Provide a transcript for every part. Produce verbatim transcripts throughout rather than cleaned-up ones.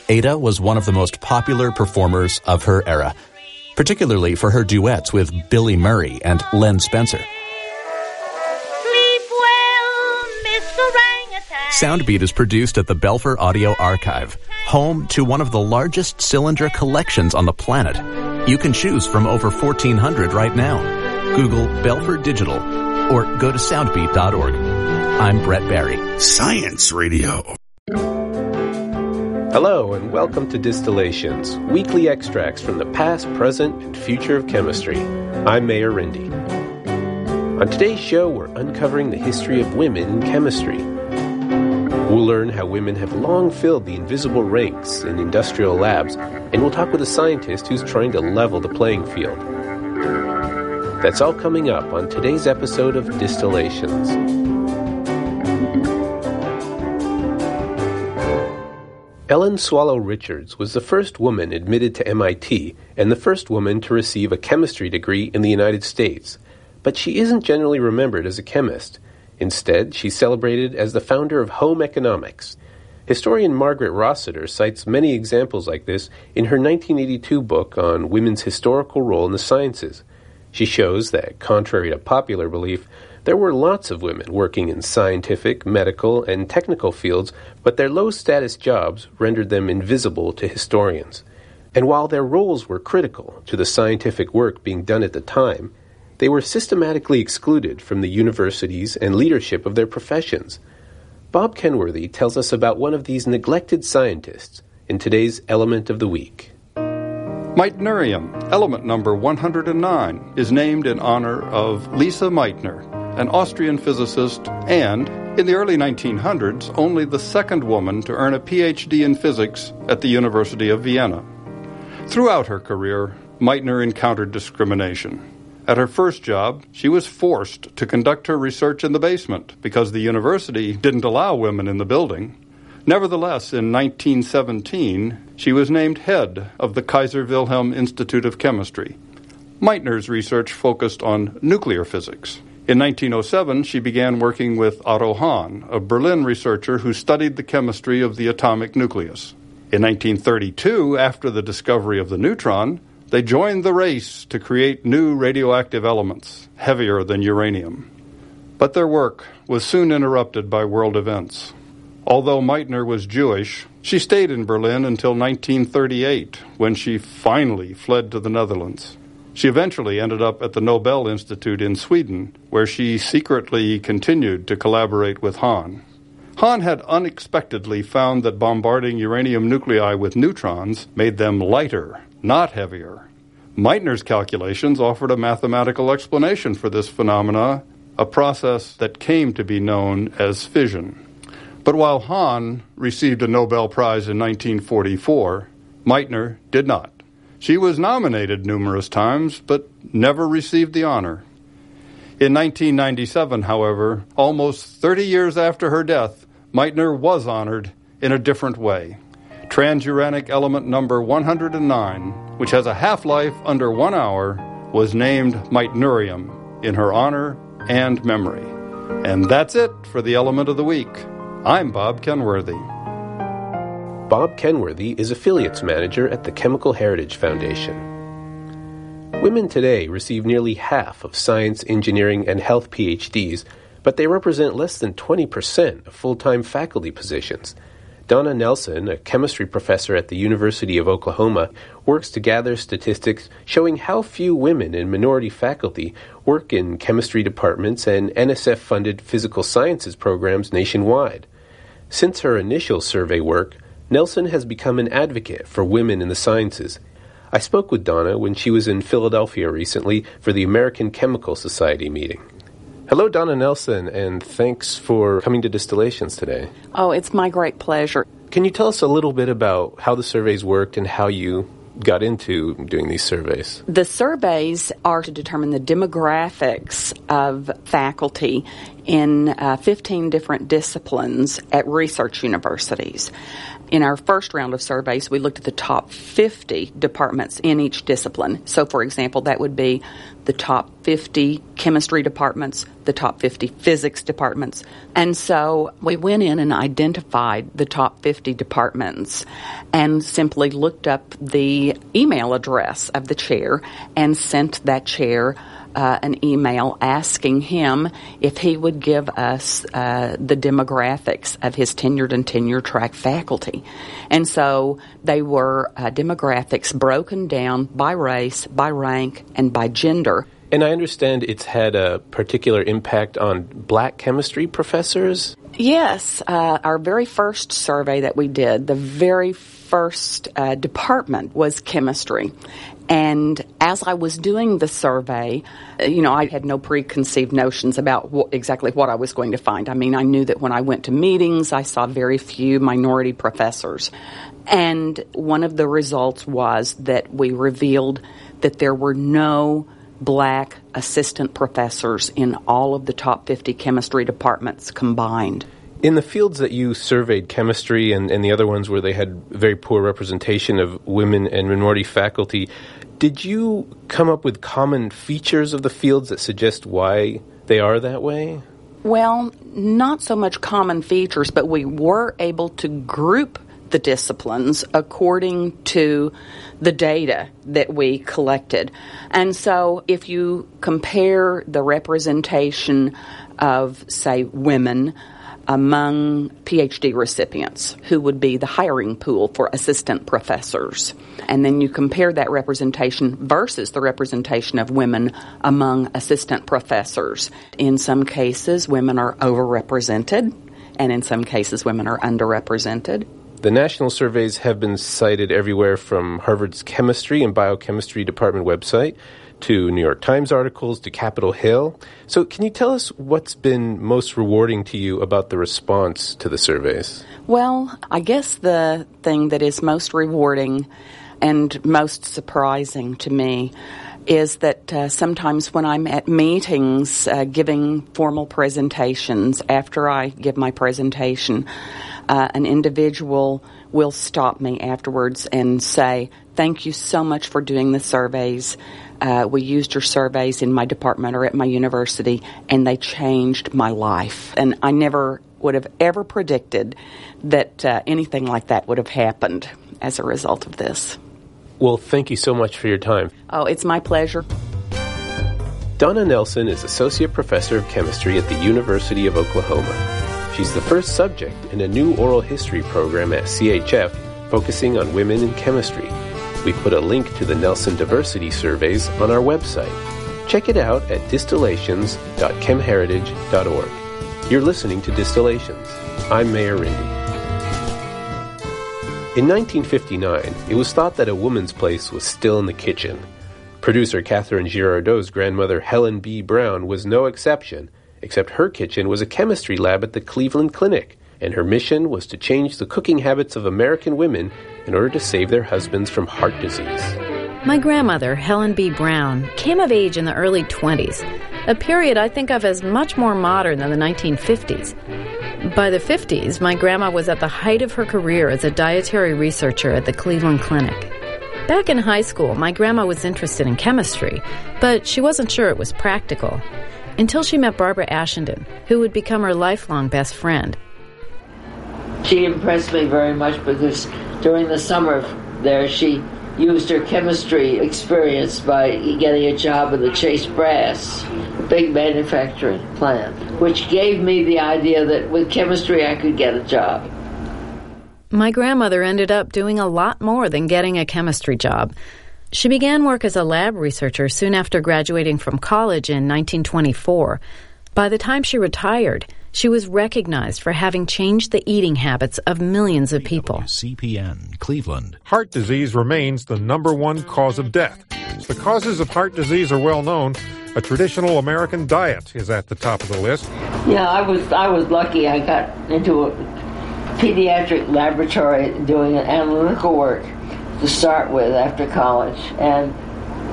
Ada was one of the most popular performers of her era, particularly for her duets with Billy Murray and Len Spencer. Sleep well, Mister Orangutan. Soundbeat is produced at the Belfer Audio Archive, home to one of the largest cylinder collections on the planet. You can choose from over fourteen hundred right now. Google Belfer Digital or go to soundbeat dot org. I'm Brett Barry. Science Radio. Hello and welcome to Distillations, weekly extracts from the past, present, and future of chemistry. I'm Mayor Rindy. On today's show, we're uncovering the history of women in chemistry. We'll learn how women have long filled the invisible ranks in industrial labs, and we'll talk with a scientist who's trying to level the playing field. That's all coming up on today's episode of Distillations. Ellen Swallow Richards was the first woman admitted to M I T and the first woman to receive a chemistry degree in the United States. But she isn't generally remembered as a chemist. Instead, she's celebrated as the founder of home economics. Historian Margaret Rossiter cites many examples like this in her nineteen eighty-two book on women's historical role in the sciences. She shows that, contrary to popular belief, there were lots of women working in scientific, medical, and technical fields, but their low-status jobs rendered them invisible to historians. And while their roles were critical to the scientific work being done at the time, they were systematically excluded from the universities and leadership of their professions. Bob Kenworthy tells us about one of these neglected scientists in today's Element of the Week. Meitnerium, element number one hundred nine, is named in honor of Lisa Meitner, an Austrian physicist and, in the early nineteen hundreds, only the second woman to earn a P H D in physics at the University of Vienna. Throughout her career, Meitner encountered discrimination. At her first job, she was forced to conduct her research in the basement because the university didn't allow women in the building. Nevertheless, in nineteen seventeen, she was named head of the Kaiser Wilhelm Institute of Chemistry. Meitner's research focused on nuclear physics. In nineteen oh seven, she began working with Otto Hahn, a Berlin researcher who studied the chemistry of the atomic nucleus. In nineteen thirty-two, after the discovery of the neutron, they joined the race to create new radioactive elements, heavier than uranium. But their work was soon interrupted by world events. Although Meitner was Jewish, she stayed in Berlin until nineteen thirty-eight, when she finally fled to the Netherlands. She eventually ended up at the Nobel Institute in Sweden, where she secretly continued to collaborate with Hahn. Hahn had unexpectedly found that bombarding uranium nuclei with neutrons made them lighter, not heavier. Meitner's calculations offered a mathematical explanation for this phenomena, a process that came to be known as fission. But while Hahn received a Nobel Prize in nineteen forty-four, Meitner did not. She was nominated numerous times, but never received the honor. In nineteen ninety-seven, however, almost thirty years after her death, Meitner was honored in a different way. Transuranic element number one hundred nine, which has a half-life under one hour, was named Meitnerium in her honor and memory. And that's it for the Element of the Week. I'm Bob Kenworthy. Bob Kenworthy is Affiliates Manager at the Chemical Heritage Foundation. Women today receive nearly half of science, engineering, and health P H Ds, but they represent less than twenty percent of full-time faculty positions. Donna Nelson, a chemistry professor at the University of Oklahoma, works to gather statistics showing how few women in minority faculty work in chemistry departments and N S F-funded physical sciences programs nationwide. Since her initial survey work, Nelson has become an advocate for women in the sciences. I spoke with Donna when she was in Philadelphia recently for the American Chemical Society meeting. Hello, Donna Nelson, and thanks for coming to Distillations today. Oh, it's my great pleasure. Can you tell us a little bit about how the surveys worked and how you got into doing these surveys? The surveys are to determine the demographics of faculty in uh, fifteen different disciplines at research universities. In our first round of surveys, we looked at the top fifty departments in each discipline. So, for example, that would be the top fifty chemistry departments, the top fifty physics departments. And so we went in and identified the top fifty departments and simply looked up the email address of the chair and sent that chair Uh, an email asking him if he would give us uh, the demographics of his tenured and tenure-track faculty. And so they were uh, demographics broken down by race, by rank, and by gender. And I understand it's had a particular impact on black chemistry professors? Yes. Uh, our very first survey that we did, the very first uh, department was chemistry. And as I was doing the survey, you know, I had no preconceived notions about what, exactly what I was going to find. I mean, I knew that when I went to meetings, I saw very few minority professors. And one of the results was that we revealed that there were no black assistant professors in all of the top fifty chemistry departments combined. In the fields that you surveyed, chemistry and, and the other ones where they had very poor representation of women and minority faculty, did you come up with common features of the fields that suggest why they are that way? Well, not so much common features, but we were able to group the disciplines according to the data that we collected. And so if you compare the representation of, say, women among P H D recipients, who would be the hiring pool for assistant professors, and then you compare that representation versus the representation of women among assistant professors. In some cases, women are overrepresented, and in some cases, women are underrepresented. The national surveys have been cited everywhere from Harvard's chemistry and biochemistry department website to New York Times articles to Capitol Hill. So can you tell us what's been most rewarding to you about the response to the surveys? Well, I guess the thing that is most rewarding and most surprising to me is that uh, sometimes when I'm at meetings uh, giving formal presentations, after I give my presentation, uh, an individual will stop me afterwards and say, "Thank you so much for doing the surveys. Uh, we used your surveys in my department or at my university, and they changed my life." And I never would have ever predicted that uh, anything like that would have happened as a result of this. Well, thank you so much for your time. Oh, it's my pleasure. Donna Nelson is Associate Professor of Chemistry at the University of Oklahoma. She's the first subject in a new oral history program at C H F focusing on women in chemistry. We put a link to the Nelson Diversity Surveys on our website. Check it out at distillations dot chem heritage dot org. You're listening to Distillations. I'm Mayor Rindy. In nineteen fifty-nine, it was thought that a woman's place was still in the kitchen. Producer Catherine Girardot's grandmother Helen B. Brown was no exception, except her kitchen was a chemistry lab at the Cleveland Clinic, and her mission was to change the cooking habits of American women in order to save their husbands from heart disease. My grandmother, Helen B. Brown, came of age in the early twenties, a period I think of as much more modern than the nineteen fifties. By the fifties, my grandma was at the height of her career as a dietary researcher at the Cleveland Clinic. Back in high school, my grandma was interested in chemistry, but she wasn't sure it was practical, until she met Barbara Ashenden, who would become her lifelong best friend. She impressed me very much because during the summer there she used her chemistry experience by getting a job at the Chase Brass, a big manufacturing plant, which gave me the idea that with chemistry I could get a job. My grandmother ended up doing a lot more than getting a chemistry job. She began work as a lab researcher soon after graduating from college in nineteen twenty-four. By the time she retired, she was recognized for having changed the eating habits of millions of people. C P N, Cleveland. Heart disease remains the number one cause of death. The causes of heart disease are well known. A traditional American diet is at the top of the list. Yeah, I was I was lucky. I got into a pediatric laboratory doing analytical work to start with after college, and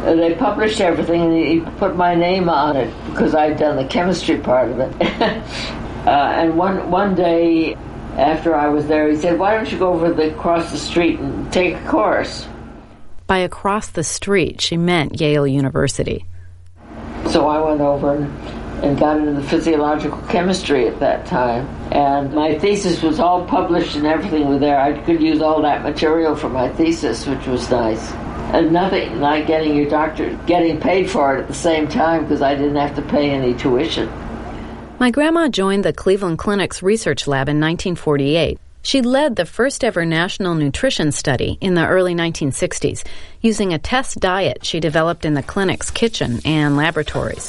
uh, they published everything, and he put my name on it because I'd done the chemistry part of it. uh, and one one day after I was there, he said, "Why don't you go over the, across the street and take a course?" By across the street, she meant Yale University. So I went over and, and got into the physiological chemistry at that time. And my thesis was all published and everything was there. I could use all that material for my thesis, which was nice. And nothing like getting your doctor, getting paid for it at the same time because I didn't have to pay any tuition. My grandma joined the Cleveland Clinic's research lab in nineteen forty-eight. She led the first ever national nutrition study in the early nineteen sixties, using a test diet she developed in the clinic's kitchen and laboratories.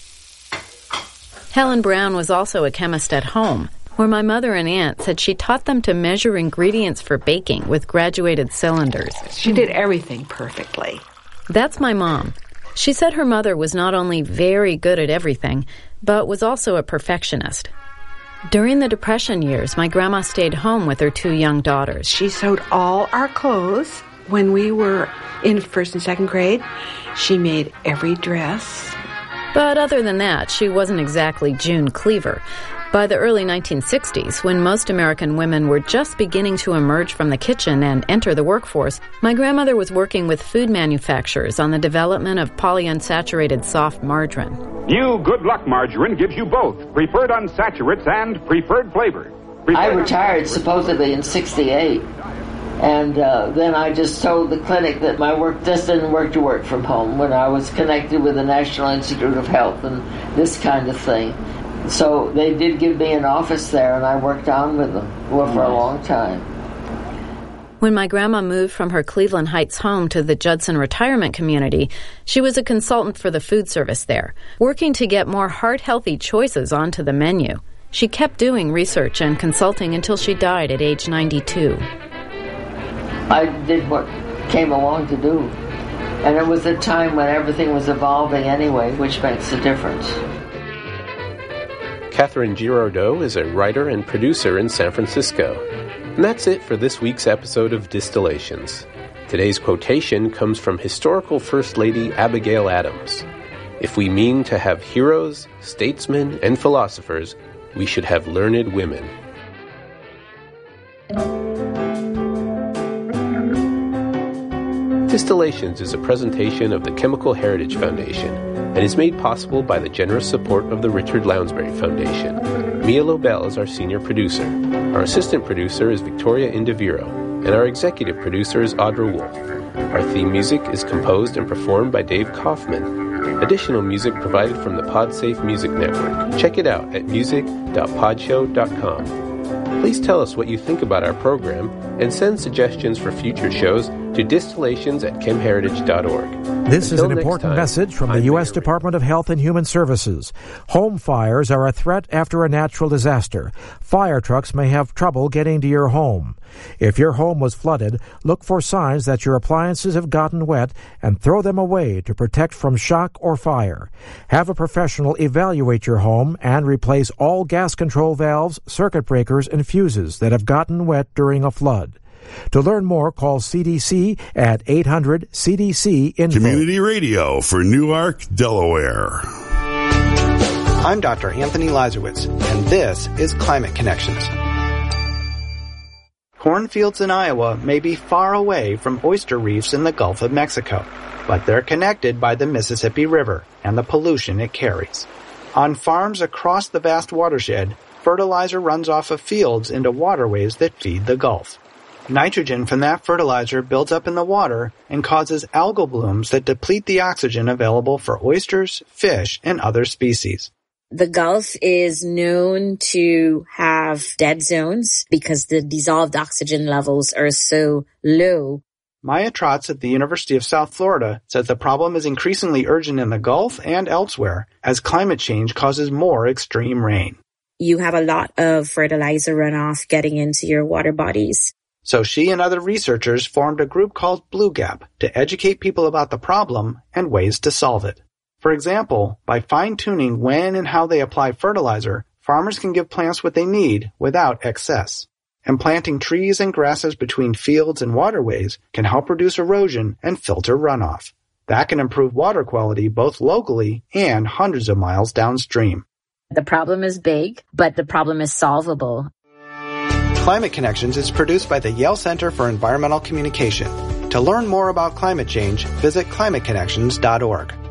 Helen Brown was also a chemist at home, where my mother and aunt said she taught them to measure ingredients for baking with graduated cylinders. She did everything perfectly. That's my mom. She said her mother was not only very good at everything, but was also a perfectionist. During the Depression years, my grandma stayed home with her two young daughters. She sewed all our clothes. When we were in first and second grade, she made every dress. But other than that, she wasn't exactly June Cleaver. By the early nineteen sixties, when most American women were just beginning to emerge from the kitchen and enter the workforce, my grandmother was working with food manufacturers on the development of polyunsaturated soft margarine. New Good Luck Margarine gives you both preferred unsaturates and preferred flavor. Preferred I retired supposedly in sixty-eight, and uh, then I just told the clinic that my work just didn't work to work from home when I was connected with the National Institute of Health and this kind of thing. So they did give me an office there, and I worked on with them well, for a long time. When my grandma moved from her Cleveland Heights home to the Judson retirement community, she was a consultant for the food service there, working to get more heart-healthy choices onto the menu. She kept doing research and consulting until she died at age ninety-two. I did what came along to do, and it was a time when everything was evolving anyway, which makes a difference. Catherine Girardeau is a writer and producer in San Francisco. And that's it for this week's episode of Distillations. Today's quotation comes from historical First Lady Abigail Adams. If we mean to have heroes, statesmen, and philosophers, we should have learned women. Distillations is a presentation of the Chemical Heritage Foundation and is made possible by the generous support of the Richard Lounsbury Foundation. Mia Lobel is our senior producer. Our assistant producer is Victoria Indiviro, and our executive producer is Audra Wolf. Our theme music is composed and performed by Dave Kaufman. Additional music provided from the PodSafe Music Network. Check it out at music dot podshow dot com. Please tell us what you think about our program and send suggestions for future shows to distillations at chem heritage dot org. This Until is an important time, message from the I'm U S Barry. Department of Health and Human Services. Home fires are a threat after a natural disaster. Fire trucks may have trouble getting to your home. If your home was flooded, look for signs that your appliances have gotten wet and throw them away to protect from shock or fire. Have a professional evaluate your home and replace all gas control valves, circuit breakers, and fuses that have gotten wet during a flood. To learn more, call C D C at eight hundred C D C info. Community Radio for Newark, Delaware. I'm Doctor Anthony Lazarowitz, and this is Climate Connections. Cornfields in Iowa may be far away from oyster reefs in the Gulf of Mexico, but they're connected by the Mississippi River and the pollution it carries. On farms across the vast watershed, fertilizer runs off of fields into waterways that feed the Gulf. Nitrogen from that fertilizer builds up in the water and causes algal blooms that deplete the oxygen available for oysters, fish, and other species. The Gulf is known to have dead zones because the dissolved oxygen levels are so low. Maya Trotz at the University of South Florida says the problem is increasingly urgent in the Gulf and elsewhere as climate change causes more extreme rain. You have a lot of fertilizer runoff getting into your water bodies. So she and other researchers formed a group called Blue Gap to educate people about the problem and ways to solve it. For example, by fine-tuning when and how they apply fertilizer, farmers can give plants what they need without excess. And planting trees and grasses between fields and waterways can help reduce erosion and filter runoff. That can improve water quality both locally and hundreds of miles downstream. The problem is big, but the problem is solvable. Climate Connections is produced by the Yale Center for Environmental Communication. To learn more about climate change, visit climate connections dot org.